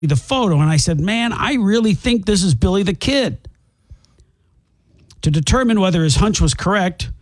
the photo, and I said, man, I really think this is Billy the Kid. To determine whether his hunch was correct,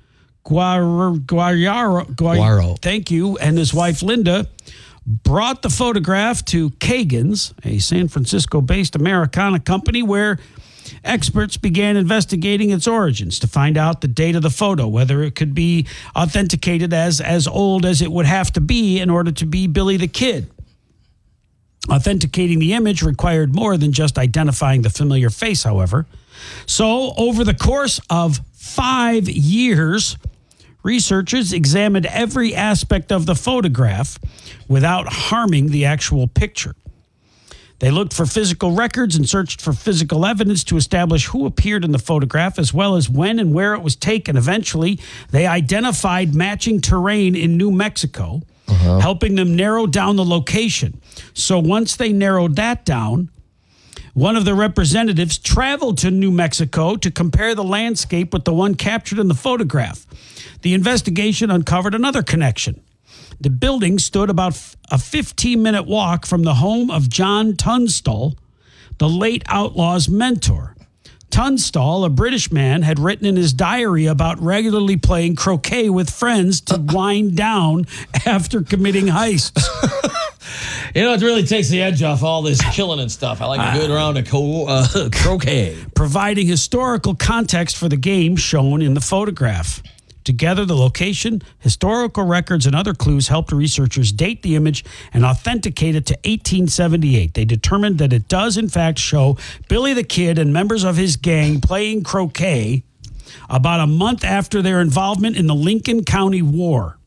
Guarro, thank you, and his wife Linda brought the photograph to Kagan's, a San Francisco-based Americana company, where experts began investigating its origins to find out the date of the photo, whether it could be authenticated as old as it would have to be in order to be Billy the Kid. Authenticating the image required more than just identifying the familiar face, however. So, over the course of 5 years, researchers examined every aspect of the photograph without harming the actual picture. They looked for physical records and searched for physical evidence to establish who appeared in the photograph, as well as when and where it was taken. Eventually, they identified matching terrain in New Mexico, helping them narrow down the location. So once they narrowed that down, one of the representatives traveled to New Mexico to compare the landscape with the one captured in the photograph. The investigation uncovered another connection. The building stood about a 15-minute walk from the home of John Tunstall, the late outlaw's mentor. Tunstall, a British man, had written in his diary about regularly playing croquet with friends to wind down after committing heists. It really takes the edge off all this killing and stuff. I like a good round of croquet. Providing historical context for the game shown in the photograph. Together, the location, historical records, and other clues helped researchers date the image and authenticate it to 1878. They determined that it does, in fact, show Billy the Kid and members of his gang playing croquet about a month after their involvement in the Lincoln County War.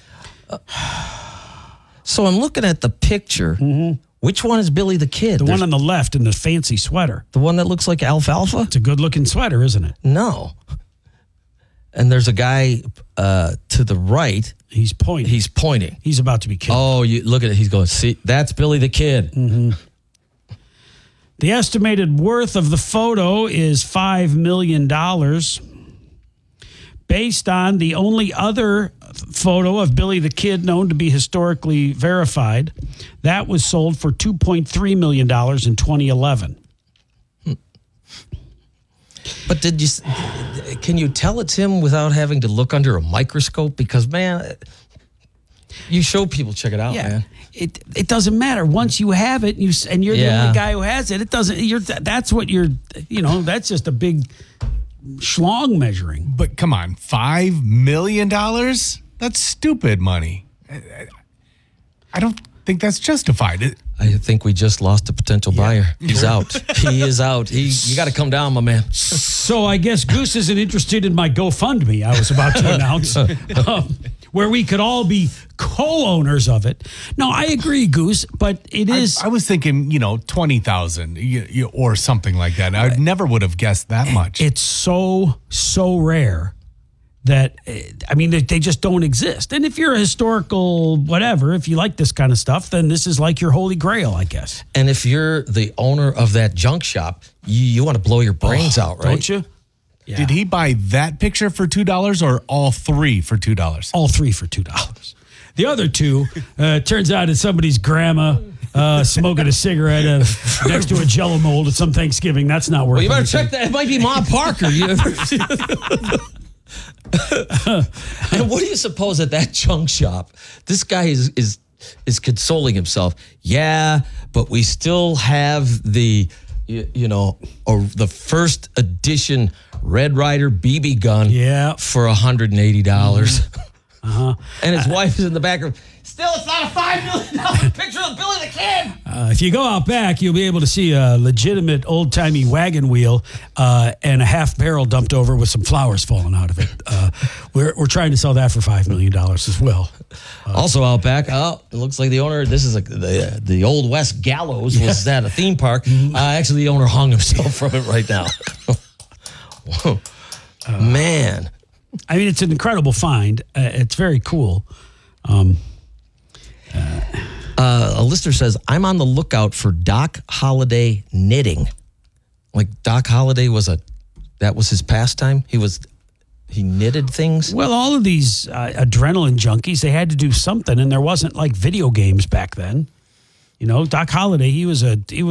So I'm looking at the picture. Mm-hmm. Which one is Billy the Kid? The one on the left in the fancy sweater. The one that looks like alfalfa? It's a good-looking sweater, isn't it? No. And there's a guy to the right. He's pointing. He's about to be killed. Oh, you look at it. He's going, see, that's Billy the Kid. Mm-hmm. The estimated worth of the photo is $5 million. Based on the only other photo of Billy the Kid known to be historically verified, that was sold for $2.3 million in 2011. But can you tell it's him without having to look under a microscope? Because, man, you show people, check it out, man. It doesn't matter. Once you have it and you're the only guy who has it, it doesn't, that's what that's just a big schlong measuring. But come on, $5 million? That's stupid money. I don't think that's justified. I think we just lost a potential buyer. He's out. He is out. You got to come down, my man. So I guess Goose isn't interested in my GoFundMe I was about to announce, where we could all be co-owners of it. No, I agree, Goose, but it is. I was thinking, 20,000 or something like that. I never would have guessed that much. It's so rare that, they just don't exist. And if you're a historical whatever, if you like this kind of stuff, then this is like your holy grail, I guess. And if you're the owner of that junk shop, you want to blow your brains out, right? Don't you? Yeah. Did he buy that picture for $2 or all three for $2? All three for $2. The other two, turns out it's somebody's grandma smoking a cigarette next to a Jell-O mold at some Thanksgiving. That's not worth it. Well, you better check that. It might be Ma Parker. And what do you suppose at that junk shop? This guy is consoling himself. Yeah, but we still have the first edition Red Ryder BB gun for $180. And his wife is in the background. Still, it's not a $5 million picture of Billy the Kid. If you go out back, you'll be able to see a legitimate old-timey wagon wheel and a half barrel dumped over with some flowers falling out of it. We're trying to sell that for $5 million as well. Also out back, it looks like the owner, this is the Old West Gallows, was at a theme park. Actually, the owner hung himself from it right now. Whoa. Man. It's an incredible find. It's very cool. A listener says, I'm on the lookout for Doc Holliday knitting. Like Doc Holliday that was his pastime? He knitted things? Well, all of these adrenaline junkies, they had to do something, and there wasn't like video games back then. You know, Doc Holliday, he was